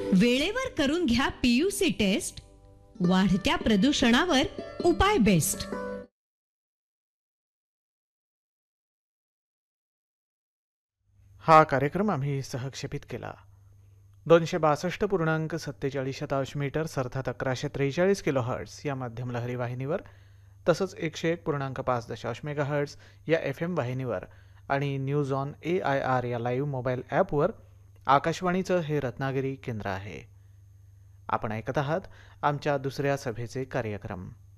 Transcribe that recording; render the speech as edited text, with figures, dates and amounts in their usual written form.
वेळेवर करून घ्या पीयूसी टेस्ट. वाढत्या प्रदूषणावर उपाय बेस्ट. हा कार्यक्रम आम्ही सहक्षेपित केला. 262.47 मीटर्स अर्थात 1143 किलोहर्ट्ज या मध्यम लहरी वाहिनीवर, तसंच 101.5 मेगाहर्ट्ज या FM वाहिनीवर आणि न्यूज ऑन AIR या लाईव्ह मोबाईल ॲपवर आकाशवाणीचं हे रत्नागिरी केंद्र आहे. आपण ऐकत आहात आमच्या दुसऱ्या सभेचे कार्यक्रम.